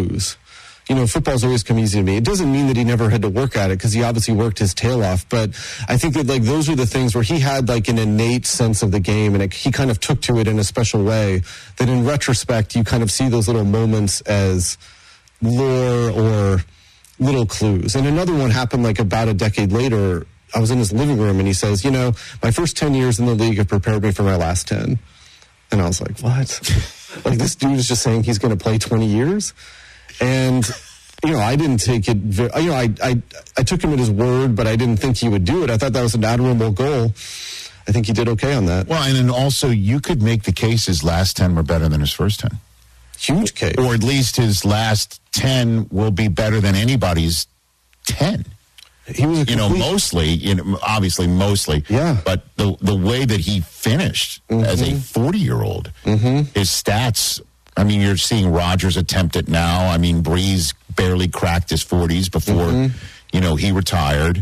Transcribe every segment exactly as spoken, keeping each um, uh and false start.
clues. You know, football's always come easy to me. It doesn't mean that he never had to work at it, because he obviously worked his tail off. But I think that, like, those are the things where he had, like, an innate sense of the game, and it, he kind of took to it in a special way that in retrospect you kind of see those little moments as lore or little clues. And another one happened, like, about a decade later. I was in his living room, and he says, you know, my first ten years in the league have prepared me for my last ten. And I was like, what? Like, this dude is just saying he's going to play twenty years? And, you know, I didn't take it, very, you know, I, I I took him at his word, but I didn't think he would do it. I thought that was an admirable goal. I think he did okay on that. Well, and then also you could make the case his last ten were better than his first ten. Huge case. Or at least his last ten will be better than anybody's ten. He was a you know, complete... mostly, you know, obviously mostly. Yeah. But the the way that he finished mm-hmm. as a forty-year-old, mm-hmm. his stats, I mean, you're seeing Rodgers attempt it now. I mean, Breeze barely cracked his forties before, mm-hmm. you know, he retired.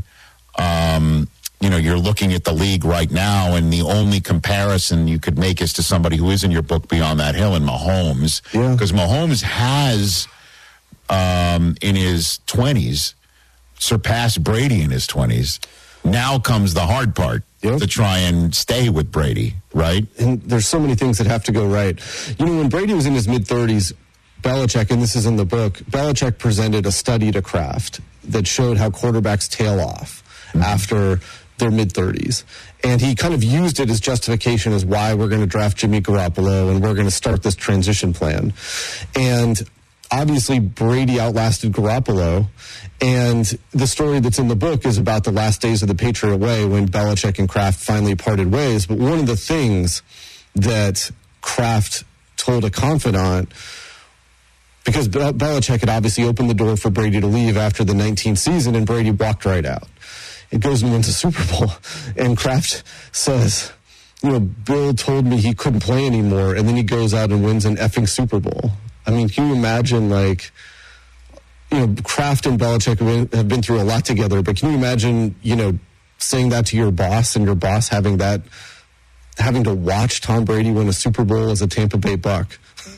Um, you know, you're looking at the league right now, and the only comparison you could make is to somebody who is in your book, Beyond That Hill, and Mahomes. Yeah. Because Mahomes has, um, in his twenties, surpassed Brady in his twenties. Now comes the hard part, yep. to try and stay with Brady, right? And there's so many things that have to go right. You know, when Brady was in his mid-thirties, Belichick, and this is in the book, Belichick presented a study to Kraft that showed how quarterbacks tail off mm-hmm. after their mid-thirties. And he kind of used it as justification as why we're going to draft Jimmy Garoppolo and we're going to start this transition plan. And obviously, Brady outlasted Garoppolo, and the story that's in the book is about the last days of the Patriot Way when Belichick and Kraft finally parted ways. But one of the things that Kraft told a confidant, because Bel- Belichick had obviously opened the door for Brady to leave after the nineteenth season, and Brady walked right out. It goes and wins a Super Bowl, and Kraft says, you know, Bill told me he couldn't play anymore, and then he goes out and wins an effing Super Bowl. I mean, can you imagine, like, you know, Kraft and Belichick have been through a lot together, but can you imagine, you know, saying that to your boss and your boss having that, having to watch Tom Brady win a Super Bowl as a Tampa Bay Buck?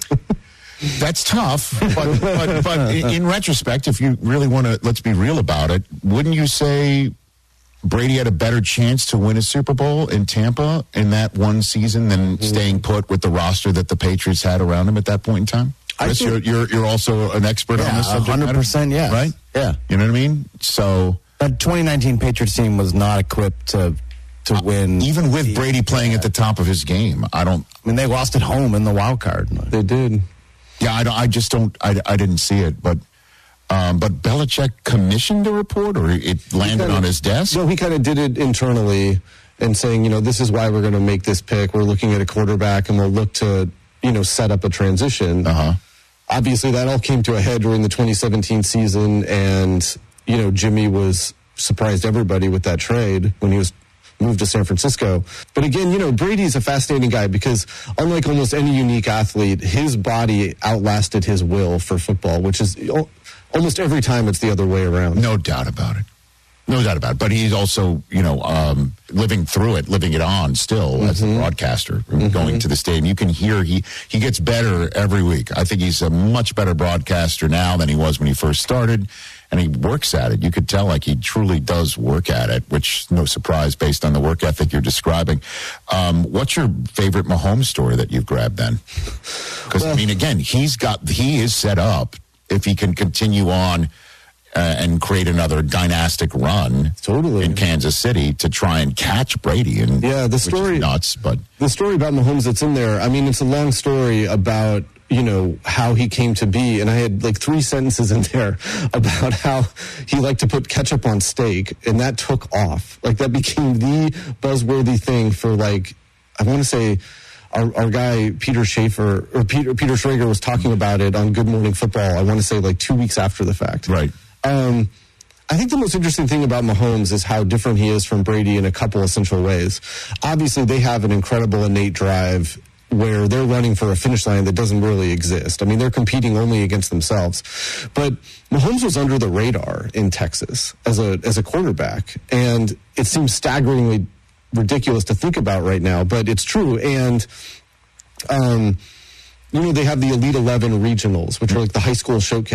That's tough, but, but, but in retrospect, if you really want to, let's be real about it, wouldn't you say Brady had a better chance to win a Super Bowl in Tampa in that one season than mm-hmm. staying put with the roster that the Patriots had around him at that point in time? Chris, think, you're, you're you're also an expert yeah, on this subject matter? one hundred percent, yeah. Right? Yeah. You know what I mean? So that twenty nineteen Patriots team was not equipped to to uh, win. Even with the, Brady playing yeah. at the top of his game, I don't... I mean, they lost at home in the wild card. They did. Yeah, I, don't, I just don't... I, I didn't see it, but... Um, but Belichick commissioned a report, or it landed kinda, on his desk? No, he kind of did it internally and saying, you know, this is why we're going to make this pick. We're looking at a quarterback, and we'll look to, you know, set up a transition. Uh-huh. Obviously, that all came to a head during the twenty seventeen season, and, you know, Jimmy was surprised everybody with that trade when he was moved to San Francisco. But again, you know, Brady's a fascinating guy because unlike almost any unique athlete, his body outlasted his will for football, which is almost every time it's the other way around. No doubt about it. No doubt about it. But he's also, you know, um, living through it, living it on still mm-hmm. as a broadcaster, mm-hmm. going to the stadium. You can hear he, he gets better every week. I think he's a much better broadcaster now than he was when he first started. And he works at it. You could tell like he truly does work at it, which no surprise based on the work ethic you're describing. Um, what's your favorite Mahomes story that you've grabbed then? Because, well, I mean, again, he's got, he is set up if he can continue on uh, and create another dynastic run totally. in Kansas City to try and catch Brady. And yeah, the story, nuts, but the story about Mahomes that's in there, I mean, it's a long story about, you know, how he came to be. And I had like three sentences in there about how he liked to put ketchup on steak, and that took off. Like that became the buzzworthy thing for like, I want to say, Our, our guy, Peter Schaefer, or Peter, Peter Schrager was talking about it on Good Morning Football, I want to say like two weeks after the fact. Right. Um, I think the most interesting thing about Mahomes is how different he is from Brady in a couple essential ways. Obviously, they have an incredible innate drive where they're running for a finish line that doesn't really exist. I mean, they're competing only against themselves. But Mahomes was under the radar in Texas as a as a quarterback, and it seems staggeringly ridiculous to think about right now, but it's true. And um, you know, they have the Elite eleven regionals, which are like the high school showcase.